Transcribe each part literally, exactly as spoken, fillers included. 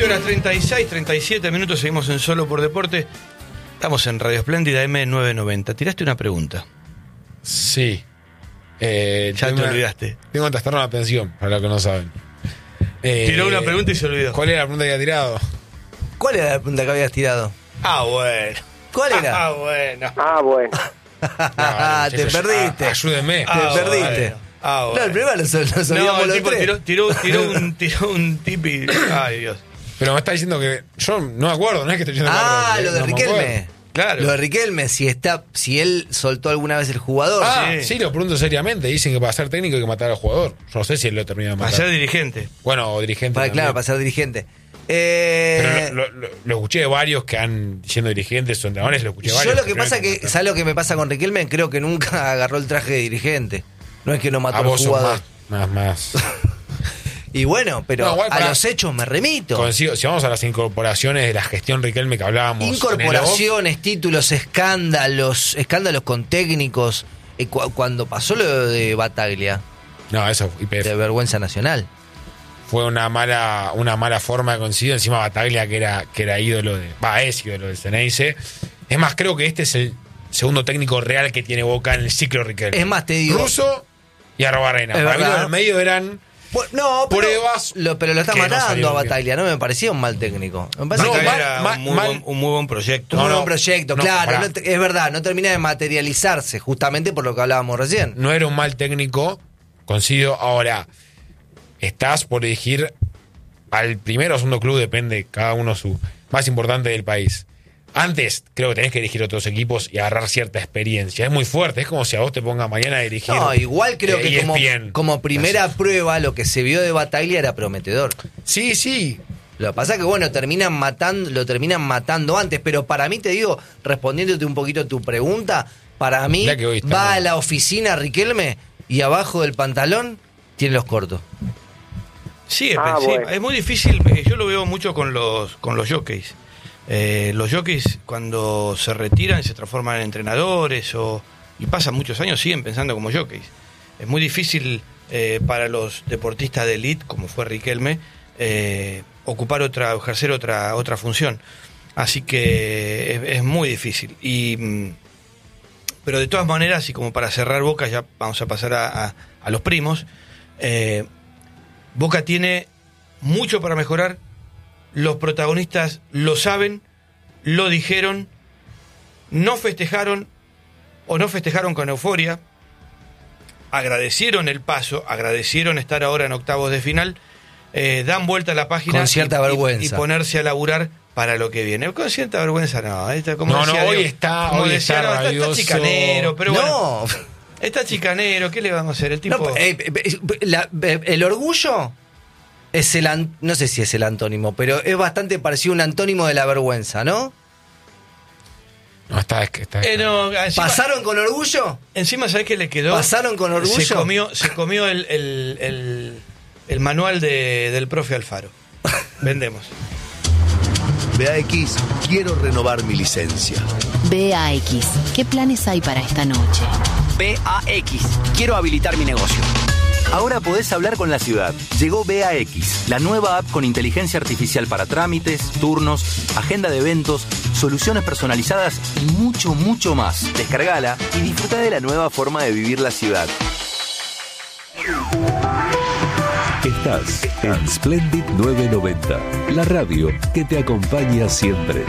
veinte horas treinta y seis, treinta y siete minutos, seguimos en Solo por Deporte. Estamos en Radio Espléndida eme novecientos noventa. Tiraste una pregunta. Sí. Eh, ya te una, olvidaste. Tengo que trastorno de atención, para los que no saben. Eh, Tiró una pregunta y se olvidó. ¿Cuál era la pregunta que había tirado? ¿Cuál era la pregunta que habías tirado? Ah, bueno. ¿Cuál era? Ah, bueno. Ah, bueno. Ah, te perdiste. Ah, ayúdenme. Te ah, perdiste. Bueno. Ah, bueno. No, el problema nos, nos olvidamos no, el los tipo tres. tiró, tiró, tiró, un, tiró un tip y... Ay, Dios. Pero me está diciendo que... Yo no me acuerdo, no es que estoy diciendo... Ah, que lo de no Riquelme. Claro. Lo de Riquelme, si está, si él soltó alguna vez el jugador. Ah, sí. sí, sí, lo pregunto seriamente. Dicen que para ser técnico hay que matar al jugador. Yo no sé si él lo termina de matar. Para ser dirigente. Bueno, o dirigente. Para, claro, para ser dirigente. Eh, Pero lo, lo, lo, lo escuché de varios que han siendo dirigentes o entrenadores, lo escuché de varios. Yo lo que pasa que, ¿sabes lo que me pasa con Riquelme? Creo que nunca agarró el traje de dirigente. No es que no mató al jugador. Más, más, más. Y bueno, pero no, igual, a para, los hechos me remito. Consigo, si vamos a las incorporaciones de la gestión Riquelme que hablábamos. Incorporaciones, títulos, escándalos, escándalos con técnicos. Eh, cu- cuando pasó lo de Bataglia. No, eso I P F. De vergüenza nacional. Fue una mala, una mala forma de conseguir. Encima Bataglia, que era, que era ídolo de. Va, es ídolo del Ceneice. Es más, creo que este es el segundo técnico real que tiene Boca en el ciclo Riquelme. Es más, te digo. Russo y Arrobarrena. Para mí, los del medio eran. No, pero, pruebas. Lo, pero lo está matando no a Bataglia. No me parecía un mal técnico. Me parece No, que era mal, un, muy mal, buen, un muy buen proyecto. Un muy no, buen proyecto, no, claro. pará. No, es verdad, no termina de materializarse, justamente por lo que hablábamos recién. No era un mal técnico. Coincido. Ahora, estás por elegir al primero o segundo club, depende, cada uno su más importante del país. Antes, creo que tenés que elegir otros equipos y agarrar cierta experiencia. Es muy fuerte, es como si a vos te pongan mañana a dirigir. No, igual creo eh, que como, E S P N. como primera Así. prueba lo que se vio de Bataglia era prometedor. Sí, sí. Lo que pasa es que, bueno, terminan matando, lo terminan matando antes, pero para mí, te digo, respondiéndote un poquito a tu pregunta, para mí Mirá que hoy está va mal. a la oficina Riquelme y abajo del pantalón tiene los cortos. Sí, Ah, sí, bueno. es muy difícil. Yo lo veo mucho con los con los jockeys. Eh, los jockeys cuando se retiran y se transforman en entrenadores o y pasan muchos años siguen pensando como jockeys. Es muy difícil eh, para los deportistas de elite, como fue Riquelme, eh, ocupar otra, ejercer otra otra función. Así que es, es muy difícil. Y mm, pero de todas maneras, y como para cerrar Boca, ya vamos a pasar a, a, a los primos. Eh, Boca tiene mucho para mejorar. Los protagonistas lo saben, lo dijeron, no festejaron o no festejaron con euforia, agradecieron el paso, agradecieron estar ahora en octavos de final, eh, dan vuelta a la página con cierta y, vergüenza. Y, y ponerse a laburar para lo que viene. Con cierta vergüenza no. Esta, como No, decía no, hoy Diego, está, como hoy decía, está no, está, rabioso. está chicanero, pero no. bueno. Está chicanero, ¿qué le vamos a hacer? El tipo... No, eh, eh, la- eh, el orgullo es el an- no sé si es el antónimo, pero es bastante parecido a un antónimo de la vergüenza, ¿no? No, está, está, está. Eh, no, encima, ¿Pasaron con orgullo? encima, ¿sabés qué le quedó? ¿Pasaron con orgullo? Se comió, se comió el, el, el, el manual de, del profe Alfaro. Vendemos. B A X, quiero renovar mi licencia. B A X, ¿qué planes hay para esta noche? B A X, quiero habilitar mi negocio. Ahora podés hablar con la ciudad. Llegó B A X, la nueva app con inteligencia artificial para trámites, turnos, agenda de eventos, soluciones personalizadas y mucho, mucho más. Descargala y disfruta de la nueva forma de vivir la ciudad. Estás en Splendid novecientos noventa, la radio que te acompaña siempre.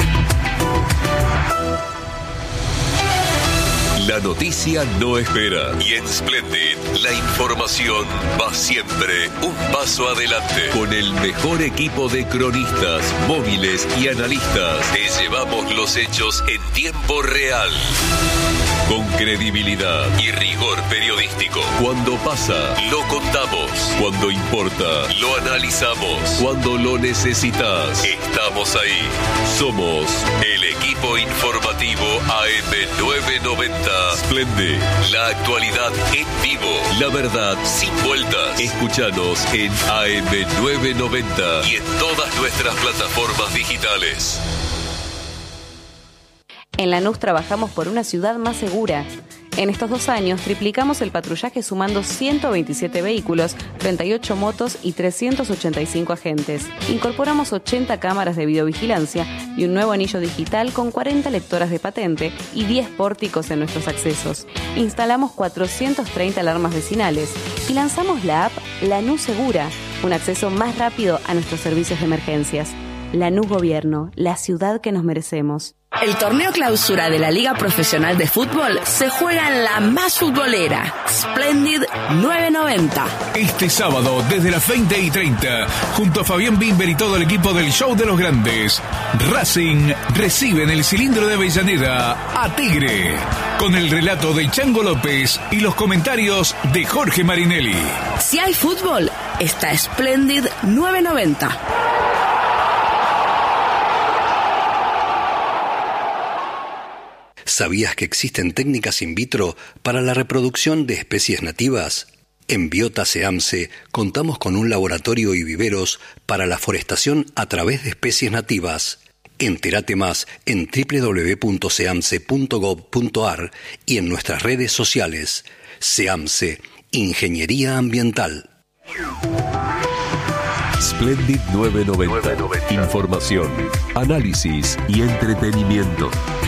La noticia no espera y en Splendid la información va siempre un paso adelante. Con el mejor equipo de cronistas, móviles y analistas, te llevamos los hechos en tiempo real. Con credibilidad y rigor periodístico. Cuando pasa, lo contamos. Cuando importa, lo analizamos. Cuando lo necesitas, estamos ahí. Somos el equipo informativo A M novecientos noventa. Splendid, la actualidad en vivo. La verdad sin vueltas. Escúchanos en A M novecientos noventa y en todas nuestras plataformas digitales. En Lanús trabajamos por una ciudad más segura. En estos dos años triplicamos el patrullaje sumando ciento veintisiete vehículos, treinta y ocho motos y trescientos ochenta y cinco agentes. Incorporamos ochenta cámaras de videovigilancia y un nuevo anillo digital con cuarenta lectoras de patente y diez pórticos en nuestros accesos. Instalamos cuatrocientas treinta alarmas vecinales y lanzamos la app Lanús Segura, un acceso más rápido a nuestros servicios de emergencias. Lanús Gobierno, la ciudad que nos merecemos. El torneo clausura de la Liga Profesional de Fútbol se juega en la más futbolera, Splendid nueve noventa. Este sábado, desde las veinte y treinta, junto a Fabián Bimber y todo el equipo del Show de los Grandes, Racing recibe en el cilindro de Avellaneda a Tigre, con el relato de Chango López y los comentarios de Jorge Marinelli. Si hay fútbol, está Splendid nueve noventa. ¿Sabías que existen técnicas in vitro para la reproducción de especies nativas? En Biota SEAMSE contamos con un laboratorio y viveros para la forestación a través de especies nativas. Entérate más en doble u doble u doble u punto seamse punto gob punto ar y en nuestras redes sociales. SEAMSE, Ingeniería Ambiental. Splendid nueve noventa. Información, análisis y entretenimiento.